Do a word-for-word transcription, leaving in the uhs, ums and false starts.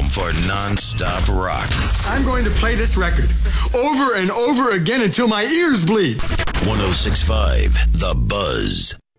for non-stop rock. I'm going to play this record over and over again until my ears bleed. one oh six point five The Buzz.